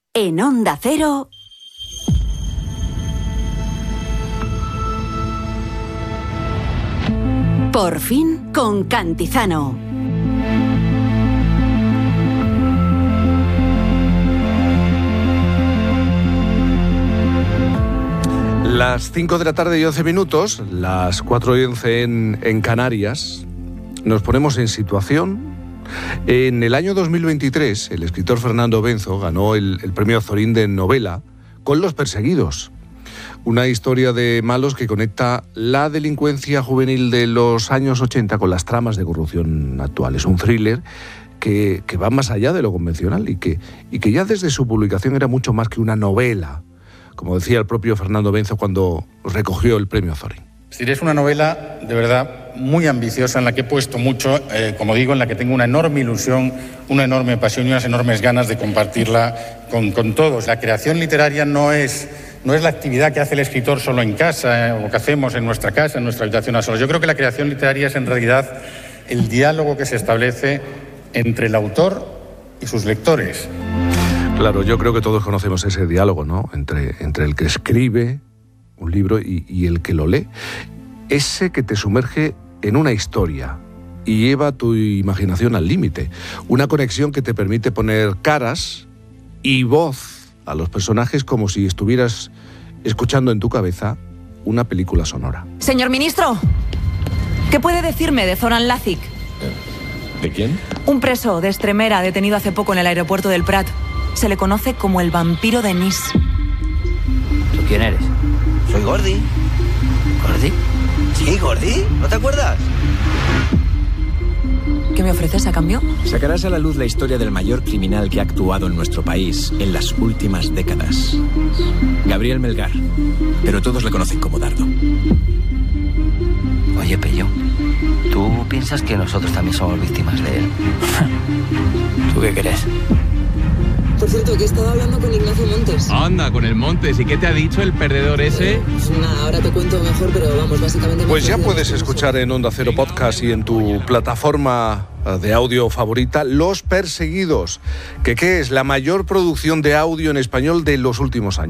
En Onda Cero. Por fin con Cantizano. Las 5 de la tarde y 11 minutos, las 4 y 11 en Canarias, nos ponemos en situación. En el año 2023, el escritor Fernando Benzo ganó el premio Azorín de novela con Los Perseguidos, una historia de malos que conecta la delincuencia juvenil de los años 80 con las tramas de corrupción actuales. Un thriller que va más allá de lo convencional y que ya desde su publicación era mucho más que una novela, como decía el propio Fernando Benzo cuando recogió el premio Azorín. Es una novela, de verdad, muy ambiciosa, en la que he puesto mucho, como digo, en la que tengo una enorme ilusión, una enorme pasión y unas enormes ganas de compartirla con todos. La creación literaria no es la actividad que hace el escritor solo en casa, o que hacemos en nuestra casa, en nuestra habitación a solos. Yo creo que la creación literaria es, en realidad, el diálogo que se establece entre el autor y sus lectores. Claro, yo creo que todos conocemos ese diálogo, ¿no? Entre el que escribe un libro y el que lo lee. Ese que te sumerge en una historia y lleva tu imaginación al límite. Una conexión que te permite poner caras y voz a los personajes como si estuvieras escuchando en tu cabeza una película sonora. Señor ministro, ¿qué puede decirme de Zoran Lazic? ¿De quién? Un preso de Extremera detenido hace poco en el aeropuerto del Prat. Se le conoce como el vampiro de Nice. ¿Tú quién eres? Soy Gordi. ¿Gordi? Sí, Gordi. ¿No te acuerdas? ¿Qué me ofreces a cambio? Sacarás a la luz la historia del mayor criminal que ha actuado en nuestro país en las últimas décadas. Gabriel Melgar. Pero todos le conocen como Dardo. Oye, Pello, ¿tú piensas que nosotros también somos víctimas de él? ¿Tú qué crees? Por cierto, que he estado hablando con Ignacio Montes. Anda, con el Montes. ¿Y qué te ha dicho el perdedor ese? Pues nada, ahora te cuento mejor, pero vamos, básicamente... Pues ya puedes escuchar en Onda Cero Podcast y en tu plataforma de audio favorita Los Perseguidos, que es la mayor producción de audio en español de los últimos años.